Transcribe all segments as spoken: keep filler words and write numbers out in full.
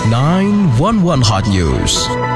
sembilan satu satu Hot News.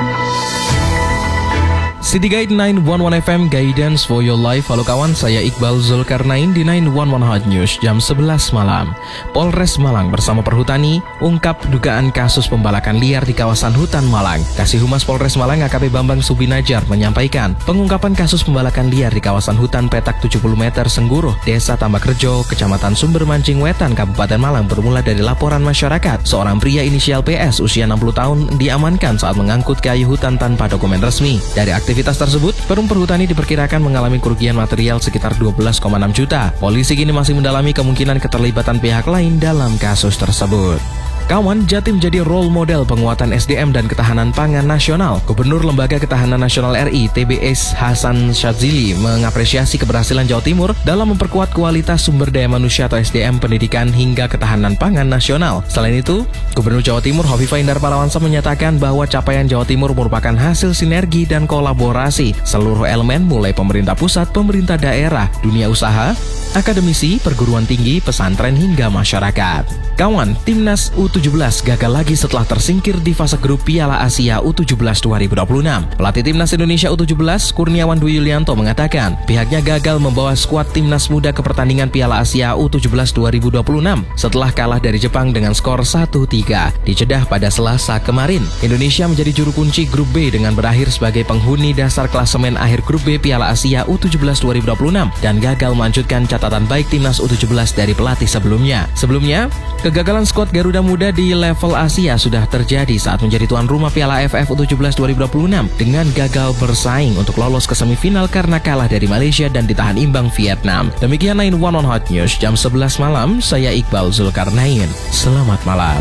City Guide sembilan satu satu F M, Guidance for Your Life. Halo kawan, saya Iqbal Zulkarnain di sembilan satu satu Hot News jam sebelas malam. Polres Malang bersama Perhutani ungkap dugaan kasus pembalakan liar di kawasan hutan Malang. Kasih Humas Polres Malang A K P Bambang Subinajar menyampaikan pengungkapan kasus pembalakan liar di kawasan hutan petak tujuh puluh meter Sengguruh, Desa Tambakrejo, Kecamatan Sumber Mancing Wetan, Kabupaten Malang bermula dari laporan masyarakat. Seorang pria inisial P S usia enam puluh tahun diamankan saat mengangkut kayu hutan tanpa dokumen resmi. Dari aktivitas tersebut, Perum Perhutani diperkirakan mengalami kerugian material sekitar dua belas koma enam juta. Polisi kini masih mendalami kemungkinan keterlibatan pihak lain dalam kasus tersebut. Kawan, Jatim jadi role model penguatan S D M dan ketahanan pangan nasional. Gubernur Lembaga Ketahanan Nasional R I T B S Hasan Syadzili mengapresiasi keberhasilan Jawa Timur dalam memperkuat kualitas sumber daya manusia atau S D M pendidikan hingga ketahanan pangan nasional. Selain itu, Gubernur Jawa Timur Hovifah Indar Parawansa menyatakan bahwa capaian Jawa Timur merupakan hasil sinergi dan kolaborasi seluruh elemen mulai pemerintah pusat, pemerintah daerah, dunia usaha, akademisi, perguruan tinggi, pesantren hingga masyarakat. Kawan, Timnas U tujuh belas gagal lagi setelah tersingkir di fase grup Piala Asia U tujuh belas dua ribu dua puluh enam. Pelatih Timnas Indonesia U tujuh belas, Kurniawan Dwi Yulianto mengatakan pihaknya gagal membawa skuad Timnas muda ke pertandingan Piala Asia U tujuh belas dua ribu dua puluh enam setelah kalah dari Jepang dengan skor satu tiga di Jeddah pada Selasa kemarin. Indonesia menjadi juru kunci grup B dengan berakhir sebagai penghuni dasar klasemen akhir grup B Piala Asia U tujuh belas dua ribu dua puluh enam dan gagal melanjutkan catatan baik Timnas U tujuh belas dari pelatih sebelumnya. Sebelumnya, kegagalan skuad Garuda Muda di level Asia sudah terjadi saat menjadi tuan rumah Piala A F F U tujuh belas dua ribu dua puluh enam dengan gagal bersaing untuk lolos ke semifinal karena kalah dari Malaysia dan ditahan imbang Vietnam. Demikian sembilan satu satu Hot News jam sebelas malam, saya Iqbal Zulkarnain. Selamat malam.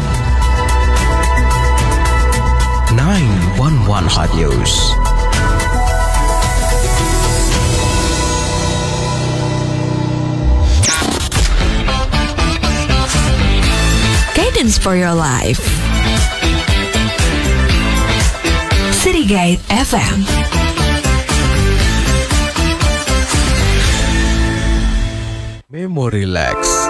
sembilan satu satu Hot News. Guidance for your life. City Guide F M. Memory Relax.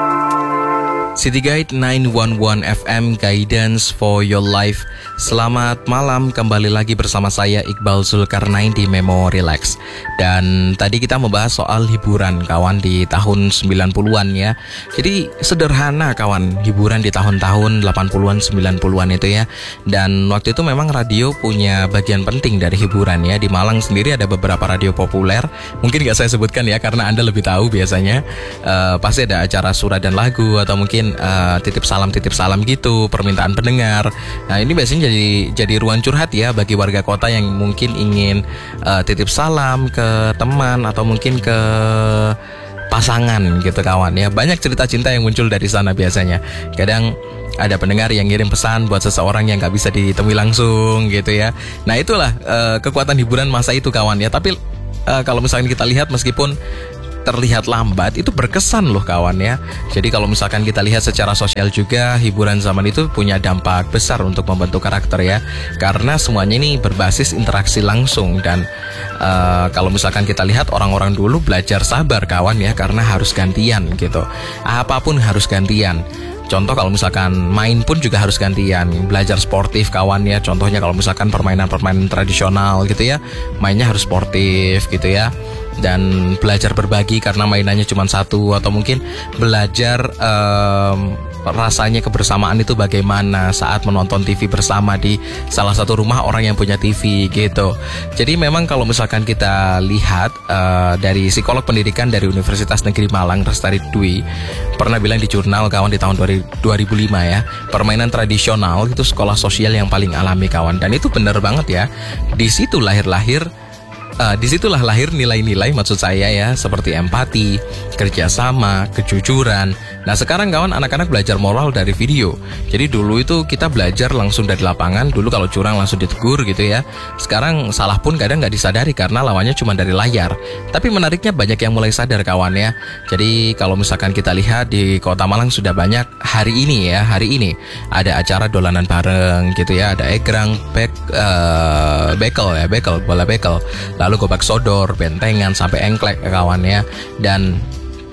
City Guide sembilan satu satu F M, Guidance for Your Life. Selamat malam, kembali lagi bersama saya Iqbal Zulkarnain di Memo Relax. Dan tadi kita membahas soal hiburan kawan di tahun sembilan puluhan ya. Jadi sederhana kawan, hiburan di tahun-tahun delapan puluhan, sembilan puluhan itu ya. Dan waktu itu memang radio punya bagian penting dari hiburan ya. Di Malang sendiri ada beberapa radio populer. Mungkin gak saya sebutkan ya karena Anda lebih tahu biasanya. uh, Pasti ada acara surat dan lagu atau mungkin uh, titip salam titip salam gitu, permintaan pendengar. Nah ini biasanya jadi jadi ruang curhat ya bagi warga kota yang mungkin ingin uh, titip salam ke teman atau mungkin ke pasangan gitu kawan ya. Banyak cerita cinta yang muncul dari sana biasanya. Kadang ada pendengar yang ngirim pesan buat seseorang yang gak bisa ditemui langsung gitu ya. Nah itulah uh, kekuatan hiburan masa itu kawan ya. Tapi uh, kalau misalnya kita lihat meskipun terlihat lambat, itu berkesan loh kawan ya. Jadi kalau misalkan kita lihat secara sosial juga, hiburan zaman itu punya dampak besar untuk membentuk karakter ya. Karena semuanya ini berbasis interaksi langsung. Dan uh, kalau misalkan kita lihat orang-orang dulu belajar sabar kawan ya, karena harus gantian gitu. Apapun harus gantian. Contoh kalau misalkan main pun juga harus gantian. Belajar sportif kawan ya. Contohnya kalau misalkan permainan-permainan tradisional gitu ya, mainnya harus sportif gitu ya. Dan belajar berbagi karena mainannya cuma satu. Atau mungkin belajar um, rasanya kebersamaan itu bagaimana saat menonton T V bersama di salah satu rumah orang yang punya T V gitu. Jadi memang kalau misalkan kita lihat uh, dari psikolog pendidikan dari Universitas Negeri Malang, Restari Dwi, pernah bilang di jurnal kawan di tahun dua ribu lima ya, permainan tradisional itu sekolah sosial yang paling alami kawan. Dan itu benar banget ya. Di situ lahir-lahir Uh, disitulah lahir nilai-nilai maksud saya ya, seperti empati, kerjasama, kejujuran. Nah sekarang kawan anak-anak belajar moral dari video. Jadi dulu itu kita belajar langsung dari lapangan. Dulu kalau curang langsung ditegur gitu ya. Sekarang salah pun kadang nggak disadari karena lawannya cuma dari layar. Tapi menariknya banyak yang mulai sadar kawan ya. Jadi kalau misalkan kita lihat di Kota Malang sudah banyak hari ini ya, hari ini ada acara dolanan bareng gitu ya. Ada egrang, bek, uh, bekel ya, bekel, bola bekel. Lalu gobak sodor, bentengan, sampai engklek kawan ya. Dan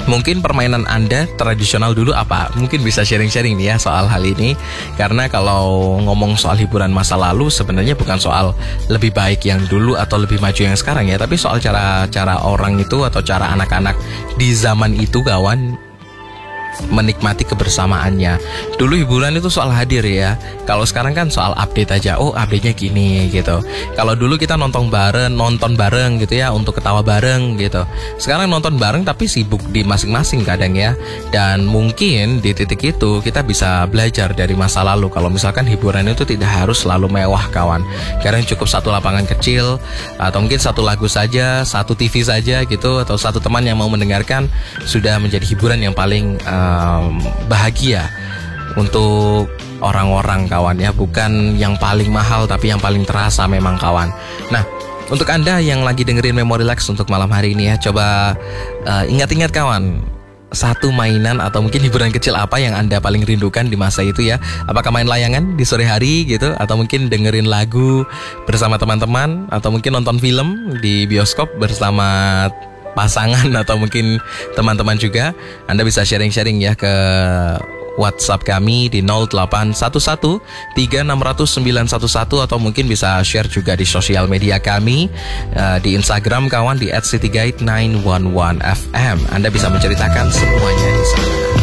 Mungkin permainan Anda tradisional dulu apa? Mungkin bisa sharing-sharing nih ya soal hal ini. Karena kalau ngomong soal hiburan masa lalu sebenarnya bukan soal lebih baik yang dulu atau lebih maju yang sekarang ya, tapi soal cara-cara orang itu atau cara anak-anak di zaman itu kawan menikmati kebersamaannya. Dulu hiburan itu soal hadir ya. Kalau sekarang kan soal update aja. Oh, update-nya gini gitu. Kalau dulu kita nonton bareng, nonton bareng gitu ya, untuk ketawa bareng gitu. Sekarang nonton bareng tapi sibuk di masing-masing kadang ya. Dan mungkin di titik itu kita bisa belajar dari masa lalu. Kalau misalkan hiburan itu tidak harus selalu mewah kawan. Kadang cukup satu lapangan kecil, atau mungkin satu lagu saja, satu T V saja gitu, atau satu teman yang mau mendengarkan sudah menjadi hiburan yang paling uh, bahagia untuk orang-orang kawan ya. Bukan yang paling mahal tapi yang paling terasa memang kawan. Nah, untuk Anda yang lagi dengerin Memori Relax untuk malam hari ini ya, coba uh, ingat-ingat kawan, satu mainan atau mungkin hiburan kecil apa yang Anda paling rindukan di masa itu ya. Apakah main layangan di sore hari gitu, atau mungkin dengerin lagu bersama teman-teman, atau mungkin nonton film di bioskop bersama pasangan atau mungkin teman-teman juga. Anda bisa sharing-sharing ya ke WhatsApp kami di nol delapan satu satu tiga enam nol nol sembilan satu satu, atau mungkin bisa share juga di sosial media kami, uh, di Instagram kawan di at city guide sembilan satu satu F M. Anda bisa menceritakan semuanya di sana.